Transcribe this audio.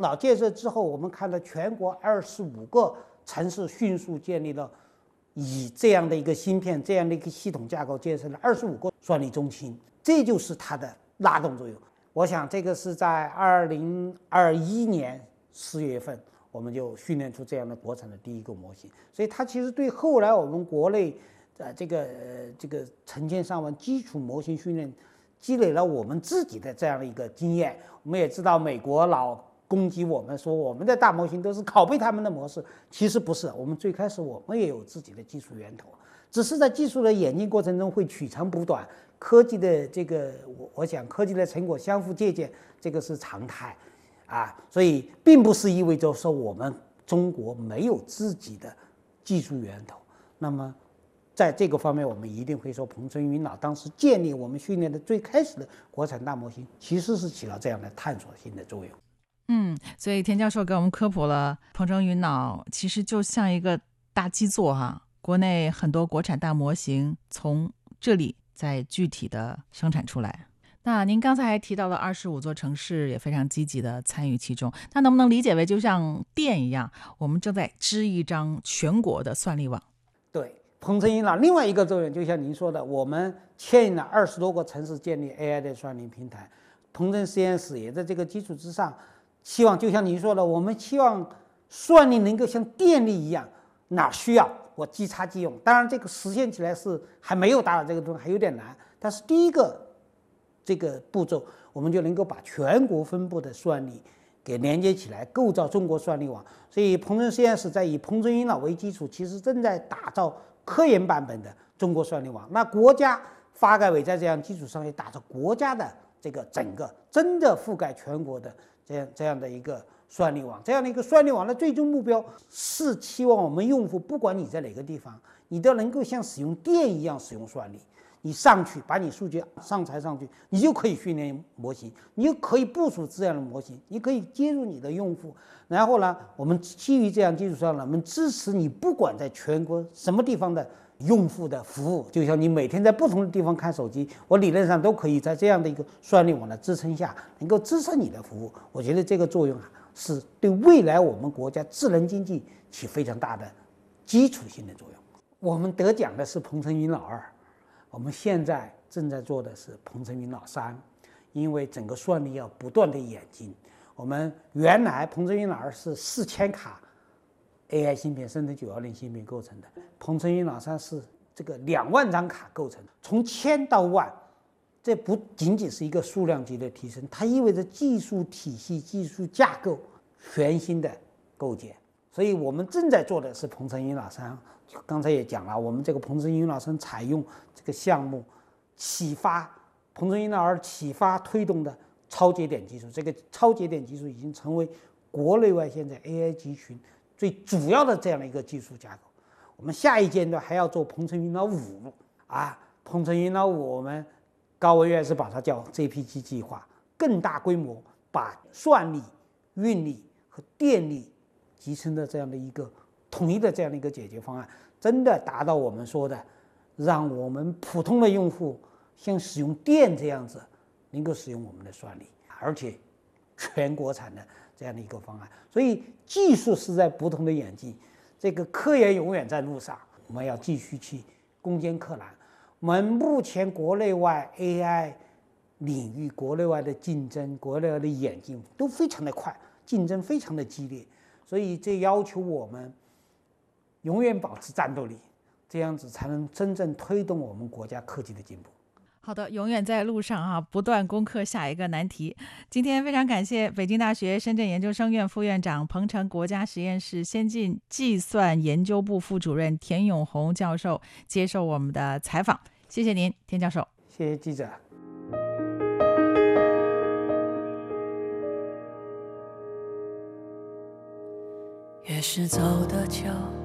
脑建设之后，我们看到全国25个城市迅速建立了以这样的一个芯片、这样的一个系统架构建设了25个算力中心，这就是它的拉动作用。我想这个是在2021年4月份，我们就训练出这样的国产的第一个模型，所以它其实对后来我们国内这个成千上万基础模型训练积累了我们自己的这样的一个经验。我们也知道美国老攻击我们说我们的大模型都是拷贝他们的模式，其实不是，我们最开始我们也有自己的技术源头，只是在技术的演进过程中会取长补短，科技的这个我想科技的成果相互借鉴，这个是常态啊，所以并不是意味着说我们中国没有自己的技术源头。那么在这个方面，我们一定会说，鹏程云脑当时建立我们训练的最开始的国产大模型，其实是起到这样的探索性的作用。 所以田教授给我们科普了，鹏程云脑其实就像一个大基座哈，国内很多国产大模型从这里再具体的生产出来。那您刚才还提到了25座城市也非常积极的参与其中，那能不能理解为就像电一样，我们正在织一张全国的算力网？ 对，鹏程云脑另外一个作用，就像您说的，我们牵引了20多个城市建立 AI 的算力平台，鹏程实验室也在这个基础之上，希望就像您说的，我们希望算力能够像电力一样，哪需要我即插即用。当然，这个实现起来是还没有达到这个东西，还有点难。但是第一个这个步骤，我们就能够把全国分布的算力给连接起来，构造中国算力网。所以，鹏程实验室在以鹏程云脑为基础，其实正在打造科研版本的中国算力网。那国家发改委在这样基础上也打造国家的这个整个真的覆盖全国的这样的一个算力网。这样的一个算力网的最终目标是期望我们用户，不管你在哪个地方，你都能够像使用电一样使用算力。你上去把你数据上传上去，你就可以训练模型，你就可以部署这样的模型，你可以接入你的用户。然后呢，我们基于这样基础上呢，我们支持你不管在全国什么地方的用户的服务，就像你每天在不同的地方看手机，我理论上都可以在这样的一个算力网的支撑下，能够支撑你的服务。我觉得这个作用是对未来我们国家智能经济起非常大的基础性的作用。我们得奖的是鹏程云脑2。我们现在正在做的是鹏程云脑3，因为整个算力要不断的演进。我们原来鹏程云脑2是4000卡 AI 芯片，生成910芯片构成的，鹏程云脑3是这个2万张卡构成，从1000到万，这不仅仅是一个数量级的提升，它意味着技术体系、技术架构全新的构建。所以我们正在做的是鹏程云脑3。刚才也讲了，我们这个鹏程云脑3采用这个项目启发鹏程云脑2启发推动的超节点技术，这个超节点技术已经成为国内外现在 AI 集群最主要的这样的一个技术架构。我们下一阶段还要做鹏程云脑5啊，鹏程云脑5我们高文院士把它叫 JPG 计划，更大规模把算力、运力和电力集成的这样的一个统一的这样的一个解决方案，真的达到我们说的，让我们普通的用户像使用电这样子，能够使用我们的算力，而且全国产的这样的一个方案。所以技术是在不同的演进，这个科研永远在路上，我们要继续去攻坚克难。我们目前国内外 AI 领域国内外的竞争、国内外的演进都非常的快，竞争非常的激烈，所以这要求我们永远保持战斗力，这样子才能真正推动我们国家科技的进步。 好的，永远在路上啊，不断攻克下一个难题。今天非常感谢北京大学深圳研究生院副院长、鹏程国家实验室先进计算研究部副主任田永红教授接受我们的采访，谢谢您，田教授。 谢谢记者。 越是走得久